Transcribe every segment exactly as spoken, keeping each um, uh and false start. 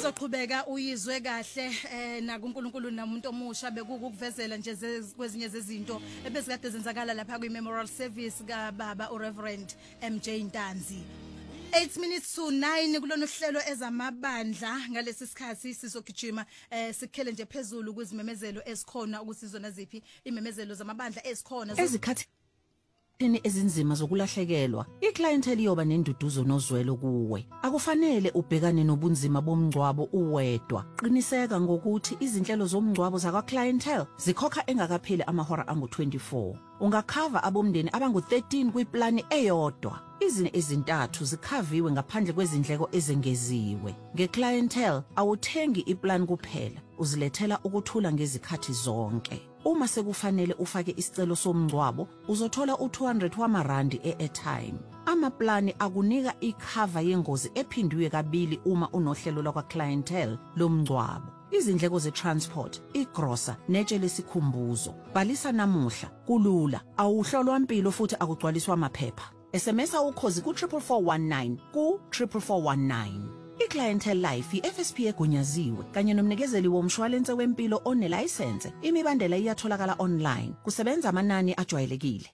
Uzoqhubeka uyizwe kahle eh na kuNkulunkulu namuntu omusha bekukukuvezela nje kwezinye zezinto ebezikade zenzakala lapha kwi memorial service ka baba u Reverend M J Ntanzi. eight minutes to nine kulona uhlelo ezamabandla ngalesi sikhathi sizogijima eh sikhele nje phezulu kuzimemezelo esikhona ukuthi izona ziphi imemezelo zamabandla esikhona ezikhathi ini ezinzima zokulahlekelwa iclientele iyoba nenduduzo nozwelo kuwe akufanele ubhekane nobunzima bomngcwabo uwedwa qiniseka ngokuthi izinhlelo zomngcwabo zakwa clientele zikhokha engakapheli amahora angu twenty-four ungakhava abomndeni abangu thirteen kwiplani eyodwa izini ezintathu zikhaviwe ngaphandle kwezindleko ezengeziwe ngeclientele awuthengi iplan kuphela uzilethela ukuthula ngezikhathi zonke uma sekufanele ufake isicelo somngcwabo uzothola u two hundred wamarandi e-airtime amaplani akunika ikhava yengozi ephindiwe kabili uma unohlelo lwakwa clientele lomngcwabo izindleko ze-transport, igrosa, netshe lesikhumbuzo. Bhalisa namuhla, kulula, awuhlolwa impilo futhi akugcwaliswa amaphepha. S M S ukhozi ku triple four one nine ku triple four one nine. iClientele Life i-F S P egunyaziwe kanye nomnikezeli womshwalense wempilo onelicense. Imibandela iyatholakala online. Kusebenza amanani ajwayelekile.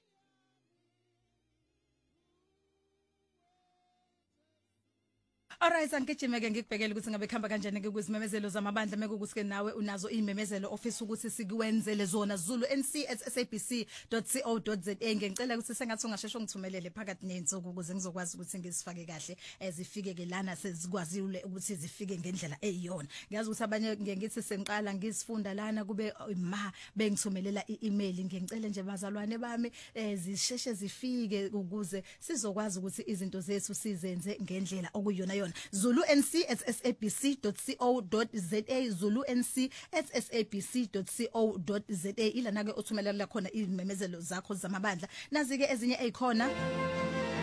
Alright angijime ke ngikubhekele ukuthi ngabe khamba kanjani ke kuzimemezelo zamabandla mekukuthi nawe unazo imemezelo office ukuthi sikwenzele zona Zulu N C at s a b c dot co dot za ngicela ukuthi sengathi ungasheshe ungithumelele phakathi nensuku ukuze ngizokwazi ukuthi ngizifake kahle ezifike ke lana sezikwazile ukuthi zifike ngendlela eyiyona ngiyazi ukuthi abanye ngiyengithi sengiqala ngizifunda lana kube ma bengithumelela i-email ngicela nje bazalwane bami zisheshe zifike ukuze sizokwazi ukuthi izinto zethu sizenze ngendlela okuyona yona Zulu N C at s a b c dot co dot za Zulu N C at s a b c dot co dot za ilana ke uthumelela khona imemezelo zakho zamabandla nazi ke ezinye ezikhona